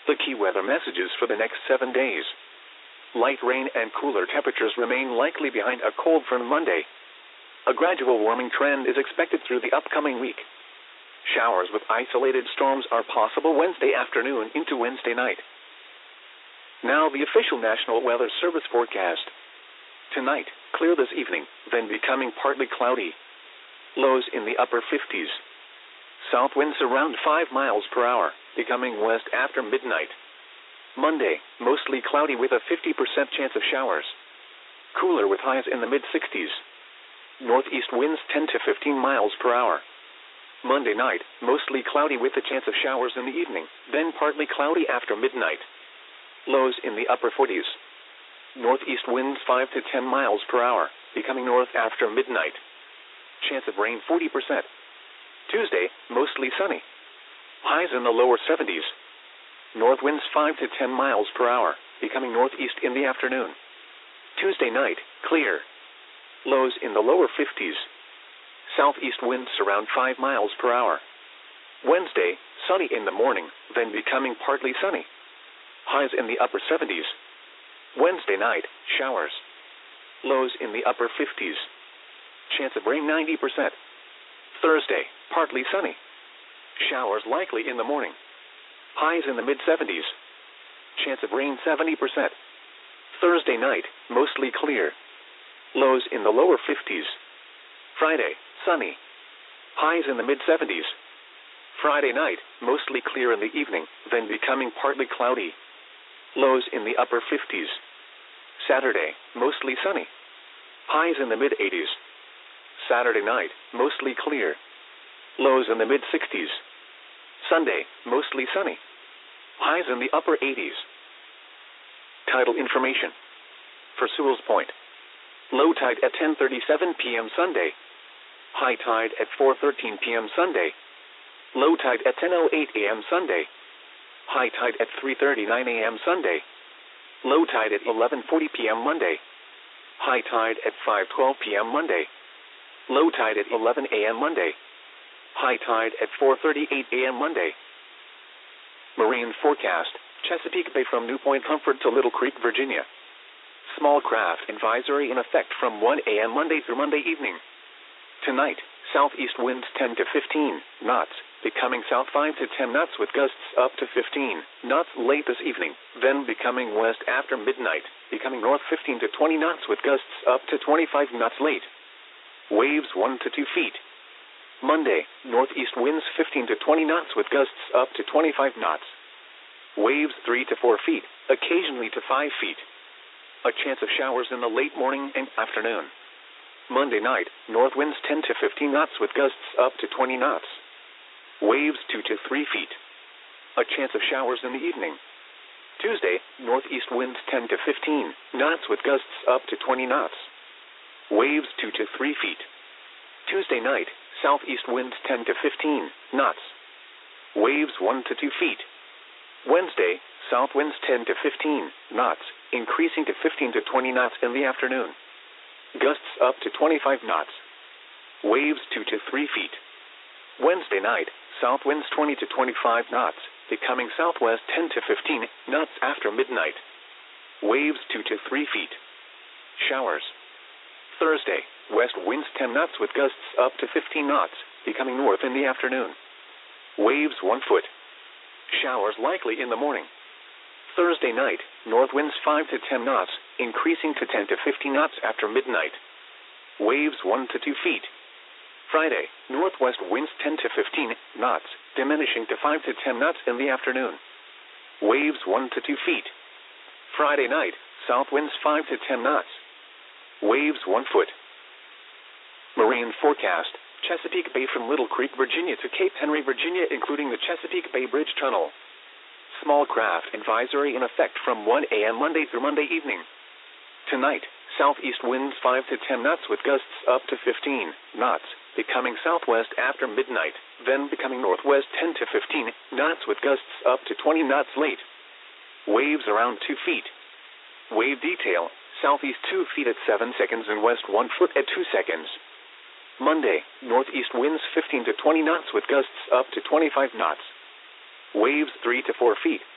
The key weather messages for the next 7 days. Light rain and cooler temperatures remain likely behind a cold front Monday. A gradual warming trend is expected through the upcoming week. Showers with isolated storms are possible Wednesday afternoon into Wednesday night. Now the official National Weather Service forecast. Tonight, clear this evening, then becoming partly cloudy. Lows in the upper 50s. South winds around 5 miles per hour, becoming west after midnight. Monday, mostly cloudy with a 50% chance of showers. Cooler with highs in the mid-60s. Northeast winds 10 to 15 miles per hour. Monday night, mostly cloudy with a chance of showers in the evening, then partly cloudy after midnight. Lows in the upper 40s. Northeast winds 5 to 10 miles per hour, becoming north after midnight. Chance of rain 40%. Tuesday, mostly sunny. Highs in the lower 70s. North winds 5 to 10 miles per hour, becoming northeast in the afternoon. Tuesday night, clear. Lows in the lower 50s. Southeast winds around 5 miles per hour. Wednesday, sunny in the morning, then becoming partly sunny. Highs in the upper 70s. Wednesday night, showers. Lows in the upper 50s. Chance of rain 90%. Thursday, partly sunny. Showers likely in the morning. Highs in the mid-70s. Chance of rain 70%. Thursday night, mostly clear. Lows in the lower 50s. Friday, sunny. Highs in the mid-70s. Friday night, mostly clear in the evening, then becoming partly cloudy. Lows in the upper 50s. Saturday, mostly sunny. Highs in the mid-80s. Saturday night, mostly clear. Lows in the mid-60s. Sunday, mostly sunny. Highs in the upper 80s. Tidal information. For Sewell's Point. Low tide at 10:37 p.m. Sunday. High tide at 4:13 p.m. Sunday. Low tide at 10:08 a.m. Sunday. High tide at 3:39 a.m. Sunday. Low tide at 11:40 p.m. Monday. High tide at 5:12 p.m. Monday. Low tide at 11 a.m. Monday. High tide at 4:38 a.m. Monday. Marine forecast, Chesapeake Bay from New Point Comfort to Little Creek, Virginia. Small craft advisory in effect from 1 a.m. Monday through Monday evening. Tonight, southeast winds 10 to 15 knots, becoming south 5 to 10 knots with gusts up to 15 knots late this evening, then becoming west after midnight, becoming north 15 to 20 knots with gusts up to 25 knots late. Waves 1 to 2 feet. Monday, northeast winds 15 to 20 knots with gusts up to 25 knots. Waves 3 to 4 feet, occasionally to 5 feet. A chance of showers in the late morning and afternoon. Monday night, north winds 10 to 15 knots with gusts up to 20 knots. Waves 2 to 3 feet. A chance of showers in the evening. Tuesday, northeast winds 10 to 15 knots with gusts up to 20 knots. Waves 2 to 3 feet. Tuesday night, southeast winds 10 to 15 knots. Waves 1 to 2 feet. Wednesday, south winds 10 to 15 knots, increasing to 15 to 20 knots in the afternoon. Gusts up to 25 knots. Waves 2 to 3 feet. Wednesday night, south winds 20 to 25 knots, becoming southwest 10 to 15 knots after midnight. Waves 2 to 3 feet. Showers. Thursday, west winds 10 knots with gusts up to 15 knots, becoming north in the afternoon. Waves 1 foot. Showers likely in the morning. Thursday night, north winds 5 to 10 knots, increasing to 10 to 15 knots after midnight. Waves 1 to 2 feet. Friday, northwest winds 10 to 15 knots, diminishing to 5 to 10 knots in the afternoon. Waves 1 to 2 feet. Friday night, south winds 5 to 10 knots. Waves 1 foot. Marine forecast, Chesapeake Bay from Little Creek, Virginia to Cape Henry, Virginia, including the Chesapeake Bay Bridge Tunnel. Small craft advisory in effect from 1 a.m. Monday through Monday evening. Tonight, southeast winds 5 to 10 knots with gusts up to 15 knots, becoming southwest after midnight, then becoming northwest 10 to 15 knots with gusts up to 20 knots late. Waves around 2 feet. Wave detail, southeast 2 feet at 7 seconds and west 1 foot at 2 seconds. Monday, northeast winds 15 to 20 knots with gusts up to 25 knots. Waves 3 to 4 feet,